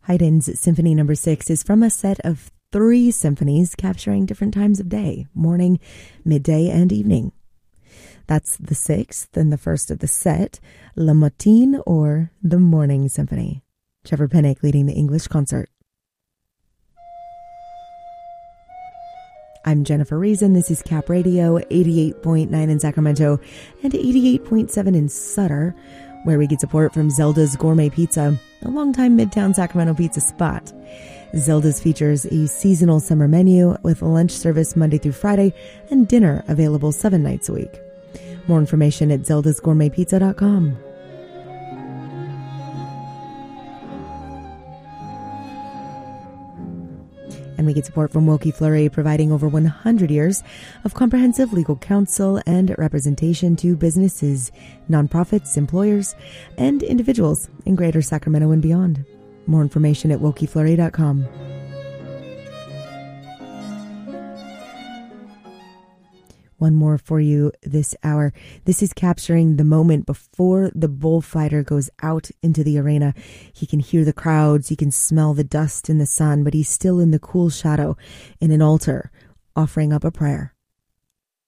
Haydn's Symphony No. 6 is from a set of 3 symphonies capturing different times of day, morning, midday, and evening. That's the 6th and the first of the set, Le Matin, or the Morning Symphony. Trevor Pennick leading the English concert. I'm Jennifer Reason. This is Cap Radio, 88.9 in Sacramento and 88.7 in Sutter, where we get support from Zelda's Gourmet Pizza, a longtime Midtown Sacramento pizza spot. Zelda's features a seasonal summer menu with lunch service Monday through Friday and dinner available 7 nights a week. More information at zeldasgourmetpizza.com. And we get support from Wilkie Fleury, providing over 100 years of comprehensive legal counsel and representation to businesses, nonprofits, employers, and individuals in Greater Sacramento and beyond. More information at wilkiefleury.com. One more for you this hour. This is capturing the moment before the bullfighter goes out into the arena. He can hear the crowds, he can smell the dust in the sun, but he's still in the cool shadow in an altar, offering up a prayer.